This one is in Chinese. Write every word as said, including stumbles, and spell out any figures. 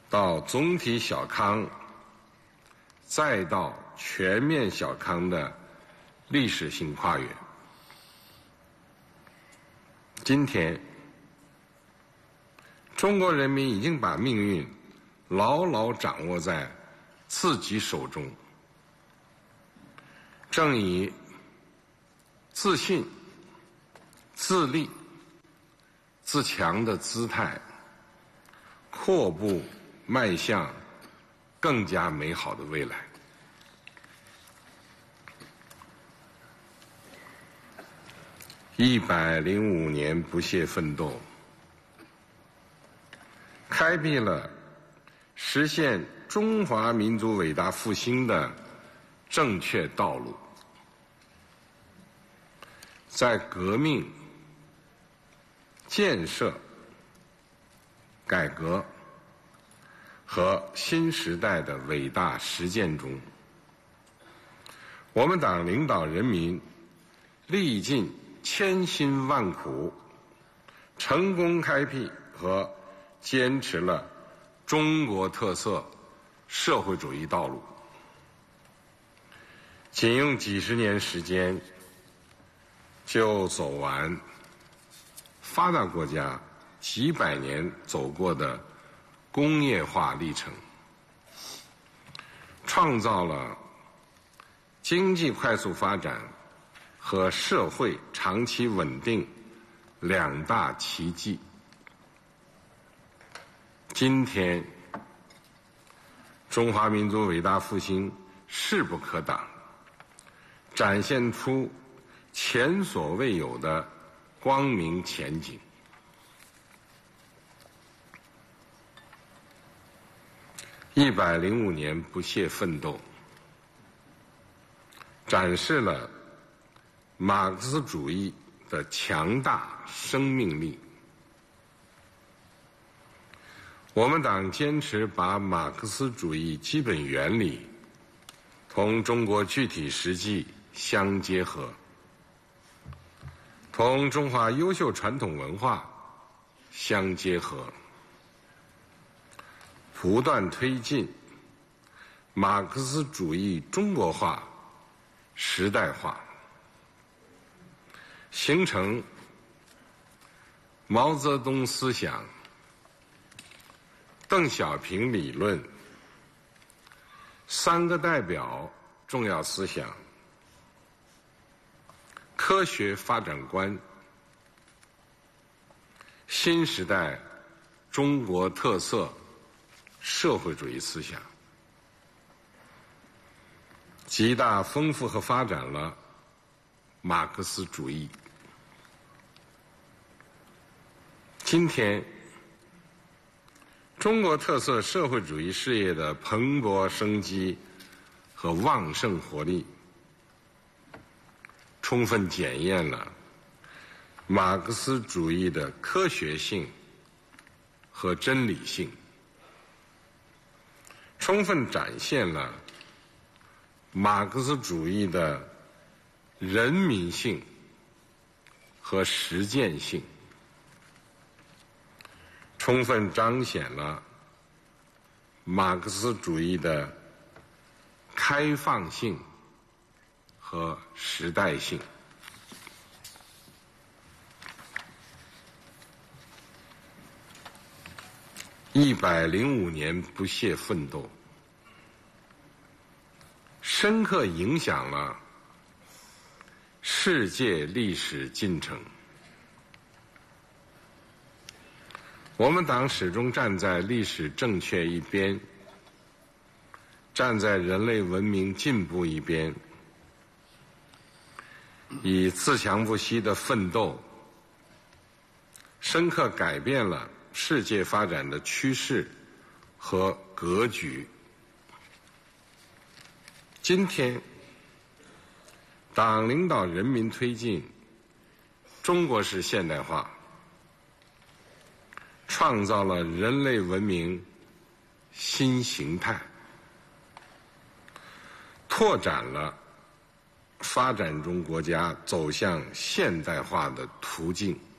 到总体小康，再到全面小康的历史性跨越。今天，中国人民已经把命运牢牢掌握在自己手中，正以自信、自立、自强的姿态，阔步迈向更加美好的未来。一百零五年不懈奋斗，开辟了实现中华民族伟大复兴的正确道路。在革命、建设、改革和新时代的伟大实践中，我们党领导人民历尽千辛万苦，成功开辟和坚持了中国特色社会主义道路。仅用几十年时间，就走完发达国家几百年走过的工业化历程，创造了经济快速发展和社会长期稳定两大奇迹。今天，中华民族伟大复兴势不可挡，展现出前所未有的光明前景。一百零五年不懈奋斗，展示了马克思主义的强大生命力。我们党坚持把马克思主义基本原理同中国具体实际相结合，同中华优秀传统文化相结合，不断推进马克思主义中国化、时代化，形成毛泽东思想、邓小平理论、三个代表重要思想、科学发展观、新时代中国特色社会主义思想，极大丰富和发展了马克思主义。今天，中国特色社会主义事业的蓬勃生机和旺盛活力，充分检验了马克思主义的科学性和真理性，充分展现了马克思主义的人民性和实践性，充分彰显了马克思主义的开放性和时代性。一百零五年不懈奋斗，深刻影响了世界历史进程。我们党始终站在历史正确一边，站在人类文明进步一边，以自强不息的奋斗，深刻改变了世界发展的趋势和格局。今天，党领导人民推进中国式现代化，创造了人类文明新形态，拓展了发展中国家走向现代化的途径。